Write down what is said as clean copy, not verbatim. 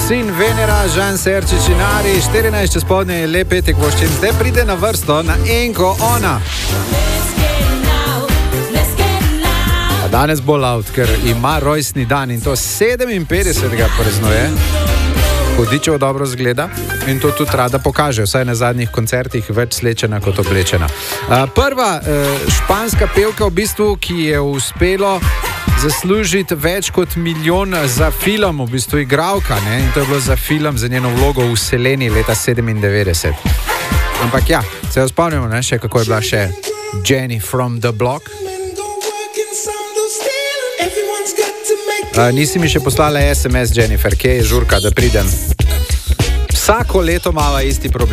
Sin Venera, Žan Serčič in Ari, 14 čez podne je le petek voščin. Zdaj pride na vrsto na enko ona. A danes bo laut, ker ima rojstni dan in to 57. ga praznuje. Hudičev dobro zgleda in to tudi rada pokaže, vsaj na zadnjih koncertih, več slečena kot oblečena. Prva španska pevka v bistvu, ki je uspelo zaslužiti več kot 1 milijon za film, v bistvu igralka, ne? In to je bilo za film, za njeno vlogo v Seleni leta 97. Ampak ja, se jo spomnimo, ne? Še kako je bila še Jenny from the Block. Nisi mi še poslala SMS, Jennifer, kje je žurka, da pridem? Vsako leto mava isti problem.